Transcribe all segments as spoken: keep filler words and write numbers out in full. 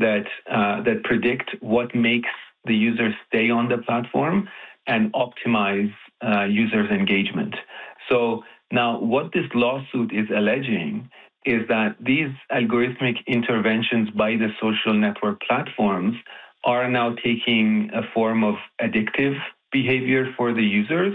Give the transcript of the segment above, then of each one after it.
that uh, that predict what makes the user stay on the platform and optimize uh, users' engagement. So now what this lawsuit is alleging is that these algorithmic interventions by the social network platforms are now taking a form of addictive behavior for the users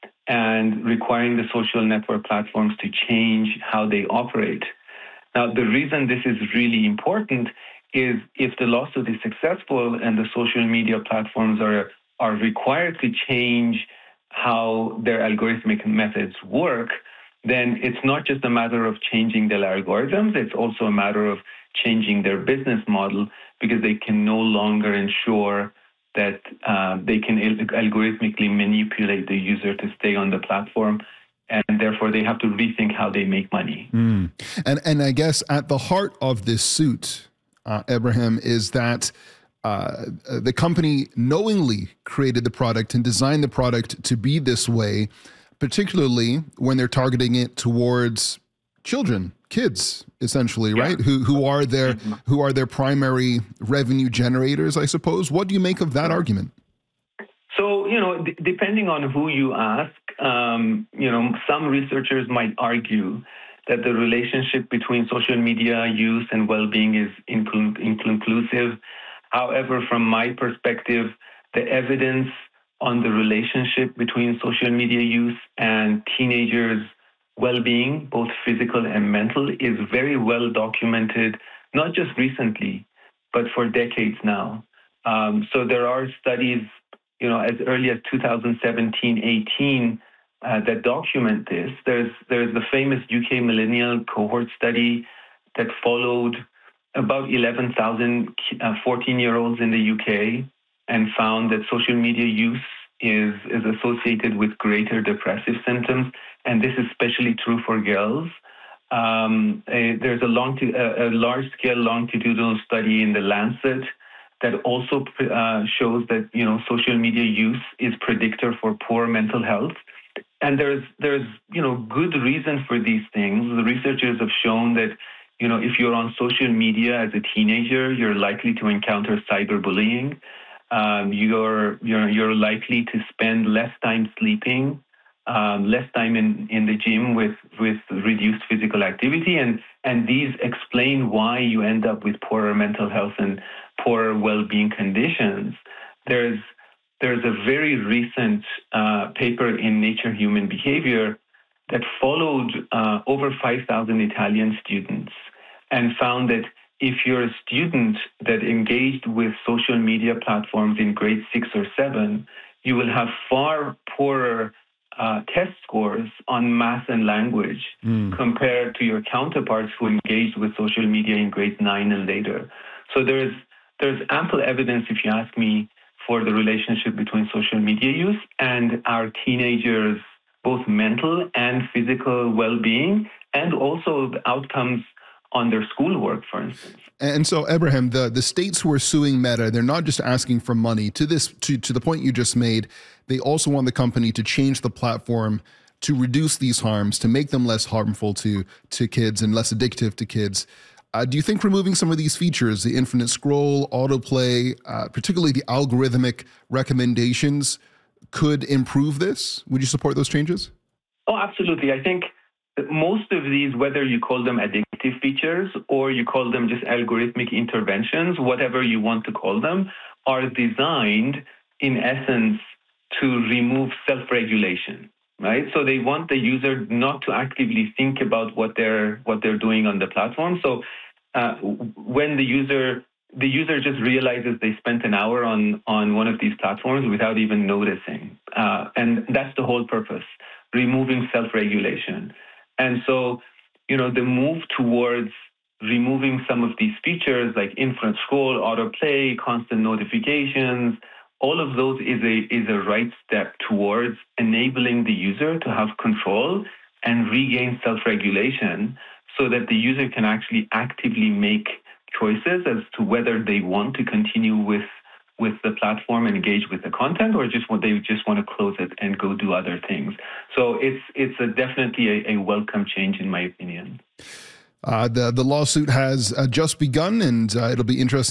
and requiring the social network platforms to change how they operate. Now, the reason this is really important is if the lawsuit is successful and the social media platforms are, are required to change how their algorithmic methods work, then it's not just a matter of changing their algorithms, it's also a matter of changing their business model, because they can no longer ensure that uh, they can algorithmically manipulate the user to stay on the platform, and therefore they have to rethink how they make money. Mm. And and I guess at the heart of this suit, uh, Ebrahim, is that uh, the company knowingly created the product and designed the product to be this way, particularly when they're targeting it towards children, kids, essentially, yeah. right? Who who are their mm-hmm. who are their primary revenue generators, I suppose. What do you make of that sure. argument? So, you know, d- depending on who you ask, um, you know, some researchers might argue that the relationship between social media use and well-being is inclu- inconclusive. However, from my perspective, the evidence on the relationship between social media use and teenagers' well-being, both physical and mental, is very well documented, not just recently, but for decades now. Um, so there are studies, you know, as early as two thousand seventeen, eighteen, uh, that document this. There's there's the famous U K millennial cohort study that followed about eleven thousand uh, fourteen-year-olds in the U K and found that social media use is, is associated with greater depressive symptoms, and this is especially true for girls. Um, a, there's a, long a, a large-scale longitudinal study in the Lancet that also uh, shows that, you know, social media use is predictor for poor mental health. And there's there's you know good reason for these things. The researchers have shown that, you know, if you're on social media as a teenager, you're likely to encounter cyberbullying. Um, you're you're you're likely to spend less time sleeping, um, less time in, in the gym with, with reduced physical activity, and and these explain why you end up with poorer mental health and poorer well-being conditions. There's there's a very recent uh, paper in Nature Human Behavior that followed uh, over five thousand Italian students and found that if you're a student that engaged with social media platforms in grade six or seven, you will have far poorer uh, test scores on math and language mm. compared to your counterparts who engaged with social media in grade nine and later. So there's there's ample evidence, if you ask me, for the relationship between social media use and our teenagers' both mental and physical well-being, and also the outcomes on their schoolwork, for instance. And so, Ebrahim, the, the states who are suing Meta, they're not just asking for money. To this, to, to the point you just made, they also want the company to change the platform to reduce these harms, to make them less harmful to, to kids and less addictive to kids. Uh, do you think removing some of these features, the infinite scroll, autoplay, uh, particularly the algorithmic recommendations, could improve this? Would you support those changes? Oh, absolutely. I think most of these, whether you call them addictive features or you call them just algorithmic interventions, whatever you want to call them, are designed in essence to remove self-regulation, right? So they want the user not to actively think about what they're what they're doing on the platform. So uh, when the user the user just realizes they spent an hour on on one of these platforms without even noticing, uh, and that's the whole purpose: removing self-regulation. And so, you know, the move towards removing some of these features like infinite scroll, autoplay, constant notifications, all of those is a is a right step towards enabling the user to have control and regain self-regulation so that the user can actually actively make choices as to whether they want to continue with with the platform and engage with the content, or just what they just want to close it and go do other things. So it's it's a definitely a, a welcome change, in my opinion. Uh, the the lawsuit has uh, just begun, and uh, it'll be interesting